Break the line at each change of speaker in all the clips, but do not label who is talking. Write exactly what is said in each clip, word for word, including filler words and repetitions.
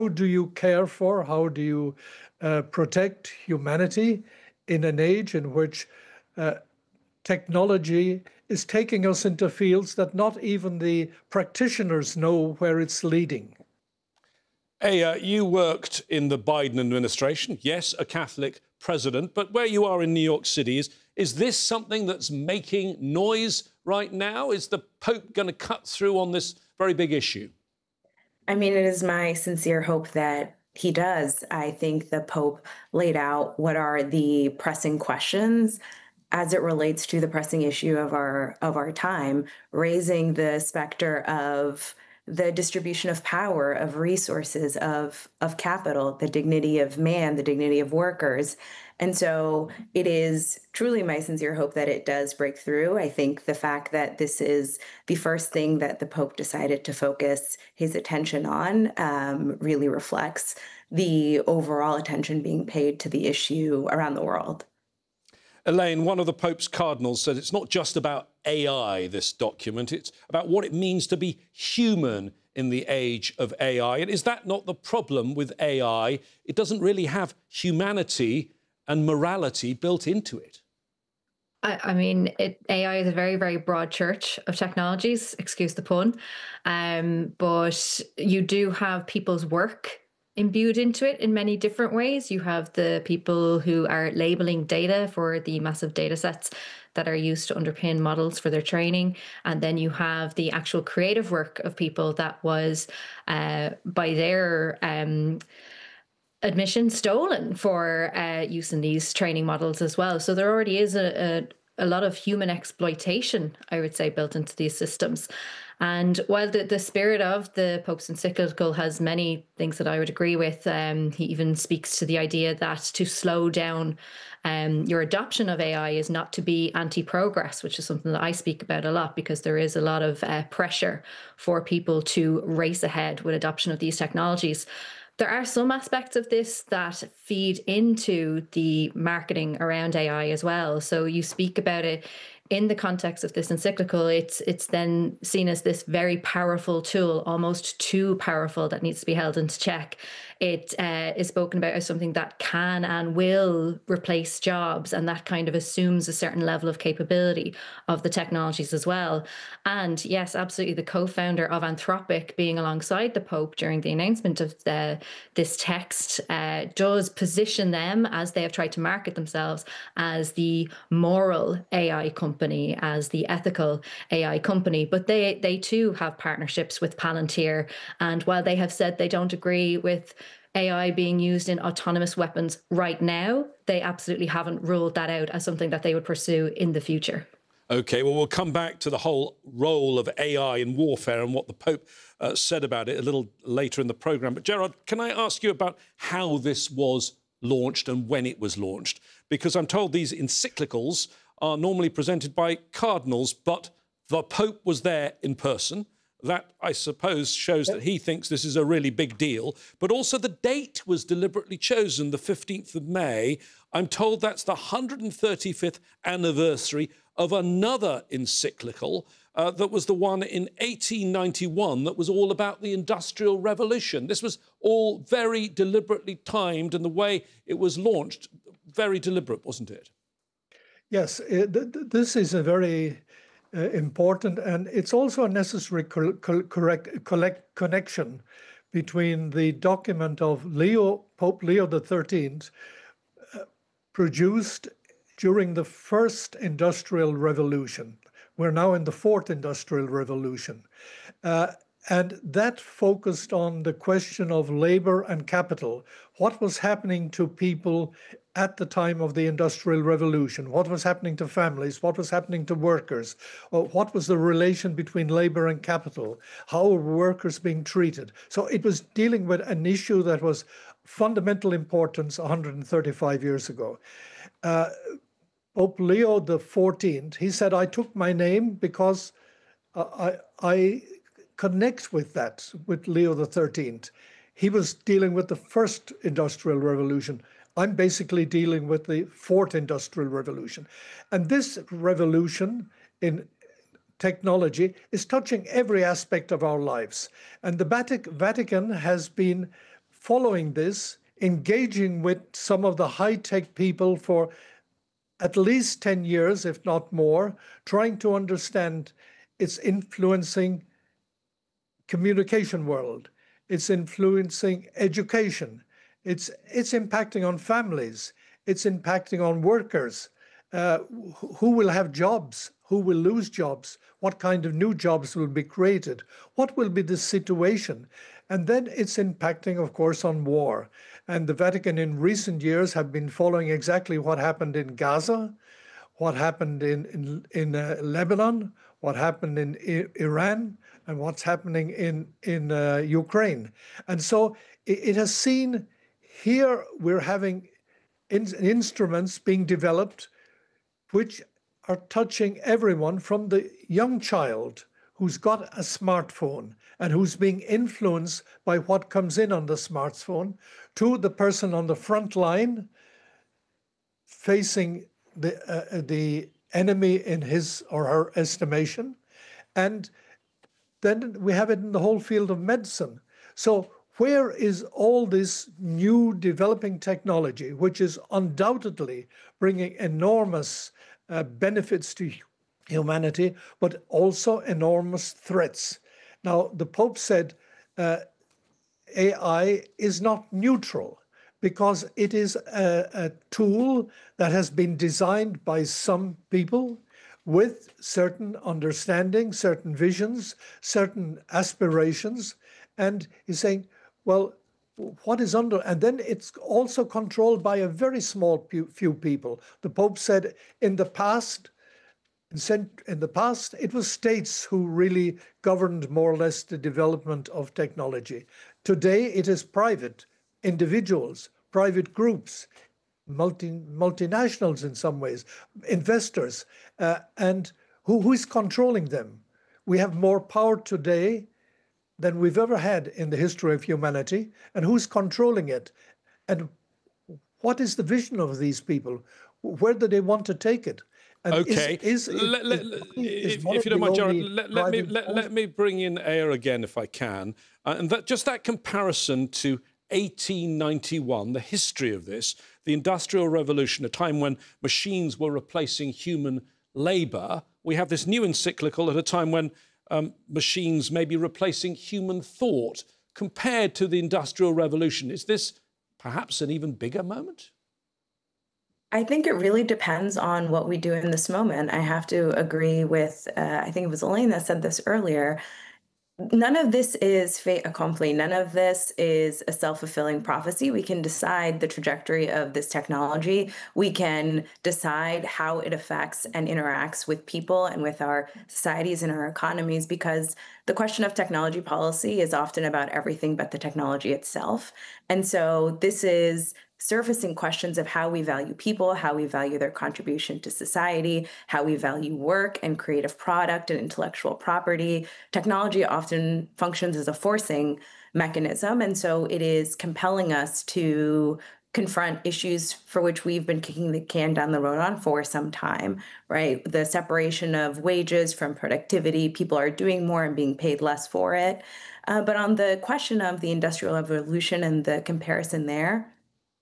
do you care for, how do you uh, protect humanity in an age in which uh, technology is taking us into fields that not even the practitioners know where it's leading?
Aya, you worked in the Biden administration. Yes, a Catholic president, but where you are in New York City, is, is this something that's making noise right now? Is the Pope going to cut through on this very big issue?
I mean, it is my sincere hope that he does. I think the Pope laid out what are the pressing questions as it relates to the pressing issue of our of our time, raising the specter of the distribution of power, of resources, of of capital, the dignity of man, the dignity of workers. And so it is truly my sincere hope that it does break through. I think the fact that this is the first thing that the Pope decided to focus his attention on um, really reflects the overall attention being paid to the issue around the world.
Elaine, one of the Pope's cardinals said it's not just about A I, this document, it's about what it means to be human in the age of A I. And is that not the problem with A I? It doesn't really have humanity and morality built into it.
I, I mean, it, A I is a very, very broad church of technologies, excuse the pun, um, but you do have people's work imbued into it in many different ways. You have the people who are labeling data for the massive data sets that are used to underpin models for their training. And then you have the actual creative work of people that was, uh, by their um, admission, stolen for uh, use in these training models as well. So there already is a, a a lot of human exploitation, I would say, built into these systems. And while the, the spirit of the Pope's encyclical has many things that I would agree with, um, he even speaks to the idea that to slow down um, your adoption of A I is not to be anti-progress, which is something that I speak about a lot, because there is a lot of uh, pressure for people to race ahead with adoption of these technologies. There are some aspects of this that feed into the marketing around A I as well. So you speak about it in the context of this encyclical. It's it's then seen as this very powerful tool, almost too powerful, that needs to be held into check. It uh, is spoken about as something that can and will replace jobs, and that kind of assumes a certain level of capability of the technologies as well. And yes, absolutely, the co-founder of Anthropic being alongside the Pope during the announcement of the, this text uh, does position them, as they have tried to market themselves, as the moral A I company, as the ethical A I company. But they, they too have partnerships with Palantir. And while they have said they don't agree with A I being used in autonomous weapons right now, they absolutely haven't ruled that out as something that they would pursue in the future.
OK, well, we'll come back to the whole role of A I in warfare and what the Pope uh, said about it a little later in the programme. But, Gerard, can I ask you about how this was launched and when it was launched? Because I'm told these encyclicals are normally presented by cardinals, but the Pope was there in person. That, I suppose, shows that he thinks this is a really big deal. But also the date was deliberately chosen, the fifteenth of May. I'm told that's the one hundred thirty-fifth anniversary of another encyclical uh, that was the one in eighteen ninety-one that was all about the Industrial Revolution. This was all very deliberately timed, and the way it was launched, very deliberate, wasn't it?
Yes, it, th th this is a very uh, important, and it's also a necessary co co correct collect connection between the document of Leo, Pope Leo the thirteenth, uh, produced during the first industrial revolution. We're now in the fourth industrial revolution. Uh, and that focused on the question of labor and capital. What was happening to people at the time of the Industrial Revolution? What was happening to families? What was happening to workers? Or what was the relation between labor and capital? How were workers being treated? So it was dealing with an issue that was fundamental importance one hundred thirty-five years ago. Uh, Pope Leo the fourteenth, he said, I took my name because uh, I, I connect with that, with Leo the thirteenth. He was dealing with the first industrial revolution. I'm basically dealing with the fourth industrial revolution. And this revolution in technology is touching every aspect of our lives. And the Vatican has been following this, engaging with some of the high-tech people for at least ten years, if not more, trying to understand it's influencing communication world, it's influencing education, it's, it's impacting on families, it's impacting on workers, uh, who will have jobs, who will lose jobs, what kind of new jobs will be created, what will be the situation. And then it's impacting, of course, on war. And the Vatican in recent years have been following exactly what happened in Gaza, what happened in, in, in uh, Lebanon, what happened in I Iran, and what's happening in, in uh, Ukraine. And so it, it has seen, here we're having in, instruments being developed which are touching everyone, from the young child who's got a smartphone and who's being influenced by what comes in on the smartphone, to the person on the front line facing the, uh, the enemy in his or her estimation. And then we have it in the whole field of medicine. So where is all this new developing technology, which is undoubtedly bringing enormous uh, benefits to humanity, but also enormous threats? Now, the Pope said uh, A I is not neutral, because it is a, a tool that has been designed by some people with certain understanding, certain visions, certain aspirations. And he's saying, well, what is under, and then it's also controlled by a very small few people. The Pope said in the past, in the past, it was states who really governed more or less the development of technology. Today, it is private individuals, private groups, multi, multinationals in some ways, investors, uh, and who, who is controlling them? We have more power today than we've ever had in the history of humanity, and who's controlling it? And what is the vision of these people? Where do they want to take it? And
okay,
is, is,
let, let,
is,
if, if you don't mind, Gerard, let, let me let, let me bring in Aya again, if I can, uh, and that just that comparison to eighteen ninety-one, the history of this, the Industrial Revolution, a time when machines were replacing human labour. We have this new encyclical at a time when um, machines may be replacing human thought. Compared to the Industrial Revolution, is this perhaps an even bigger moment?
I think it really depends on what we do in this moment. I have to agree with, uh, I think it was Elaine that said this earlier. None of this is fait accompli. None of this is a self-fulfilling prophecy. We can decide the trajectory of this technology. We can decide how it affects and interacts with people and with our societies and our economies, because the question of technology policy is often about everything but the technology itself. And so this is surfacing questions of how we value people, how we value their contribution to society, how we value work and creative product and intellectual property. Technology often functions as a forcing mechanism, and so it is compelling us to confront issues for which we've been kicking the can down the road on for some time, right? The separation of wages from productivity, people are doing more and being paid less for it. Uh, but on the question of the Industrial Revolution and the comparison there,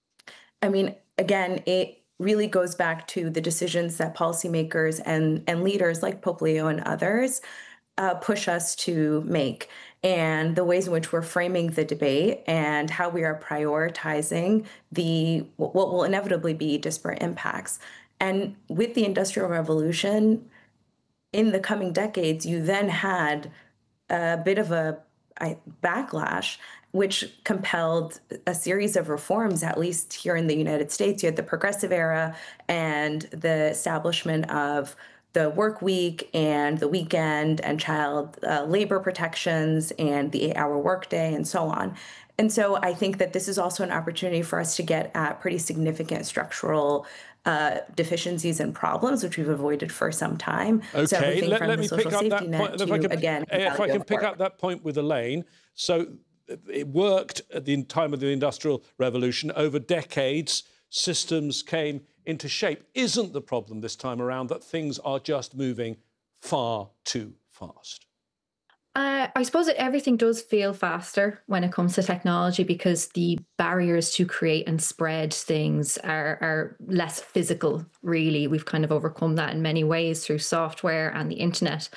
I mean, again, it really goes back to the decisions that policymakers and, and leaders like Pope Leo and others uh, push us to make, and the ways in which we're framing the debate and how we are prioritizing the what will inevitably be disparate impacts. And with the Industrial Revolution, in the coming decades, you then had a bit of a backlash, which compelled a series of reforms, at least here in the United States. You had the Progressive Era and the establishment of the work week and the weekend and child uh, labor protections and the eight-hour workday and so on. And so I think that this is also an opportunity for us to get at pretty significant structural uh, deficiencies and problems, which we've avoided for some time.
Okay,
so everything
let,
from
let
the
me
social
pick up
safety
that
net
point.
to,
If I can,
again,
if I can pick up that point with Elaine. So it worked at the time of the Industrial Revolution. Over decades, systems came into shape. Isn't the problem this time around that things are just moving far too fast?
Uh, I suppose that everything does feel faster when it comes to technology because the barriers to create and spread things are, are less physical, really. We've kind of overcome that in many ways through software and the internet.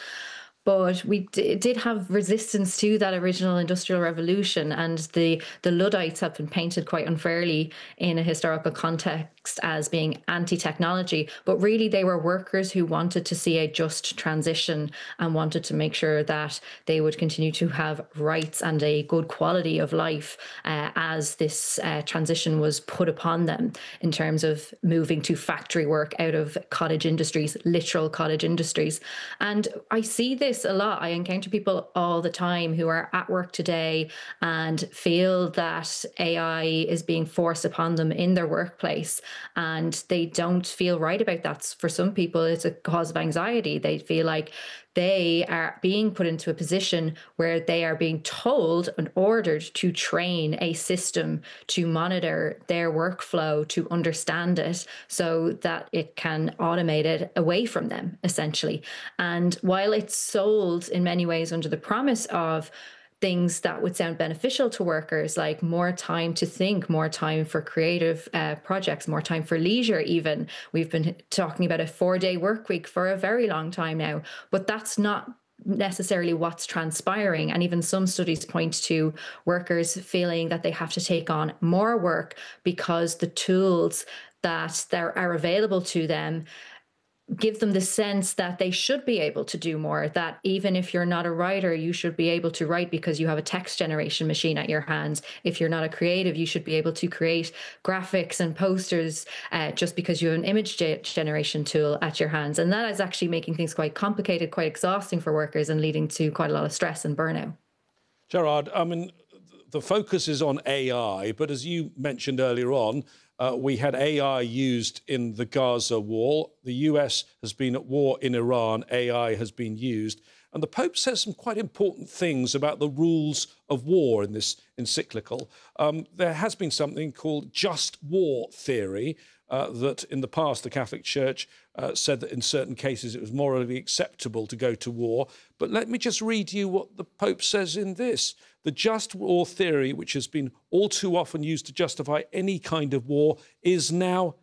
But we d- did have resistance to that original industrial revolution, and the, the Luddites have been painted quite unfairly in a historical context as being anti-technology. But really, they were workers who wanted to see a just transition and wanted to make sure that they would continue to have rights and a good quality of life uh, as this uh, transition was put upon them in terms of moving to factory work out of cottage industries, literal cottage industries. And I see this a lot. I encounter people all the time who are at work today and feel that A I is being forced upon them in their workplace, and they don't feel right about that. For some people, it's a cause of anxiety. They feel like they are being put into a position where they are being told and ordered to train a system to monitor their workflow, to understand it so that it can automate it away from them, essentially. And while it's sold in many ways under the promise of things that would sound beneficial to workers, like more time to think, more time for creative uh, projects, more time for leisure even. We've been talking about a four-day work week for a very long time now, but that's not necessarily what's transpiring. And even some studies point to workers feeling that they have to take on more work because the tools that there are available to them give them the sense that they should be able to do more, that even if you're not a writer, you should be able to write because you have a text generation machine at your hands. If you're not a creative, you should be able to create graphics and posters uh, just because you have an image ge- generation tool at your hands. And that is actually making things quite complicated, quite exhausting for workers and leading to quite a lot of stress and burnout.
Gerard, I mean, the focus is on A I, but as you mentioned earlier on, Uh, we had A I used in the Gaza war. The U S has been at war in Iran. A I has been used. And the Pope says some quite important things about the rules of war in this encyclical. Um, there has been something called just war theory, uh, that in the past the Catholic Church uh, said that in certain cases it was morally acceptable to go to war. But let me just read you what the Pope says in this. The just war theory, which has been all too often used to justify any kind of war, is now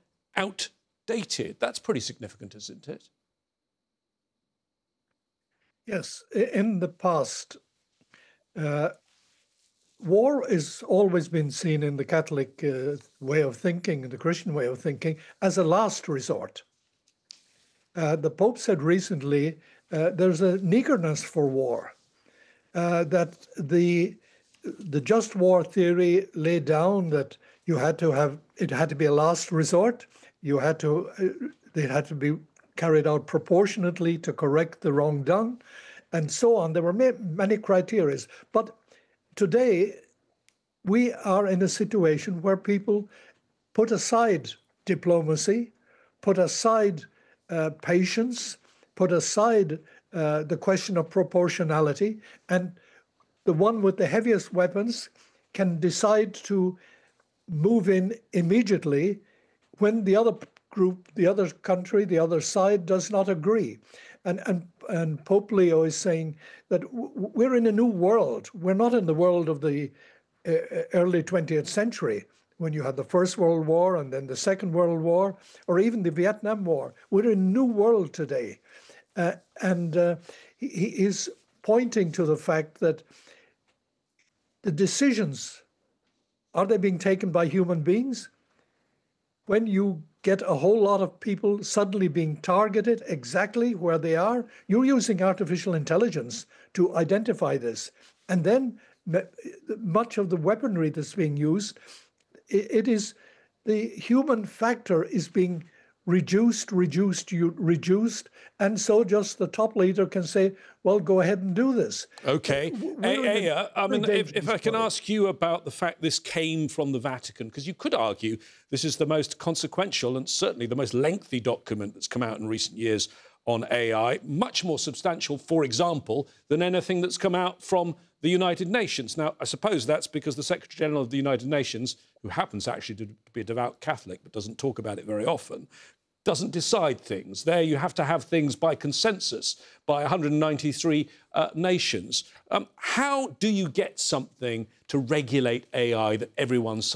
outdated. That's pretty significant, isn't it?
Yes, in the past, uh, war has always been seen in the Catholic uh, way of thinking, in the Christian way of thinking, as a last resort. Uh, the Pope said recently uh, there's an eagerness for war, uh, that the the just war theory laid down that you had to have, it had to be a last resort, you had to, uh, it had to be carried out proportionately to correct the wrong done, and so on. There were ma- many criteria. But today, we are in a situation where people put aside diplomacy, put aside uh, patience, put aside uh, the question of proportionality, and the one with the heaviest weapons can decide to move in immediately when the other group, the other country, the other side does not agree. And, and, and Pope Leo is saying that w- we're in a new world. We're not in the world of the uh, early twentieth century, when you had the First World War and then the Second World War, or even the Vietnam War. We're in a new world today. Uh, and uh, he, he is pointing to the fact that the decisions, are they being taken by human beings? When you get a whole lot of people suddenly being targeted exactly where they are, you're using artificial intelligence to identify this. And then much of the weaponry that's being used, it is the human factor is being reduced, reduced, reduced. And so just the top leader can say, well, go ahead and do this.
OK. Aya, I mean, if, if I can ask you about the fact this came from the Vatican, because you could argue this is the most consequential and certainly the most lengthy document that's come out in recent years on A I, much more substantial, for example, than anything that's come out from the United Nations. Now, I suppose that's because the Secretary General of the United Nations, who happens actually to be a devout Catholic but doesn't talk about it very often, doesn't decide things. There you have to have things by consensus by one hundred ninety-three uh, nations. Um, how do you get something to regulate A I that everyone